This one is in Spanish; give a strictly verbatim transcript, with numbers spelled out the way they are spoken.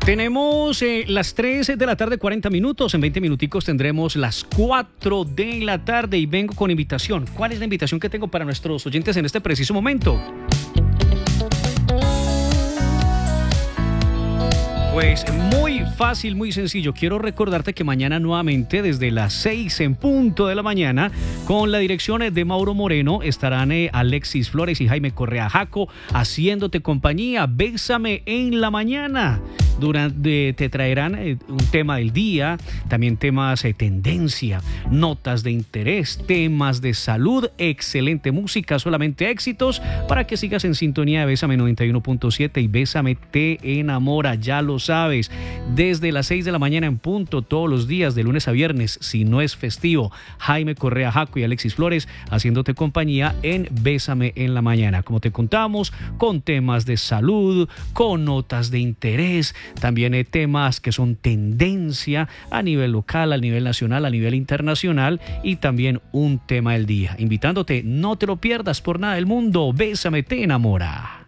Tenemos eh, las tres de la tarde, cuarenta minutos. En veinte minuticos tendremos las cuatro de la tarde y vengo con invitación. ¿Cuál es la invitación que tengo para nuestros oyentes en este preciso momento? Pues muy fácil, muy sencillo. Quiero recordarte que mañana nuevamente desde las seis en punto de la mañana, con la dirección de Mauro Moreno, estarán eh, Alexis Flores y Jaime Correa Jaco haciéndote compañía. Bésame en la mañana. Durante, te traerán eh, un tema del día, también temas de eh, tendencia, notas de interés, temas de salud, excelente música, solamente éxitos, para que sigas en sintonía de Bésame noventa y uno punto siete y Bésame te enamora, ya lo sabes, desde las seis de la mañana en punto, todos los días, de lunes a viernes, si no es festivo. Jaime Correa Jaco y Alexis Flores haciéndote compañía en Bésame en la mañana, como te contamos, con temas de salud, con notas de interés, también hay temas que son tendencia a nivel local, a nivel nacional, a nivel internacional, y también un tema del día. Invitándote, no te lo pierdas por nada del mundo. Bésame te enamora.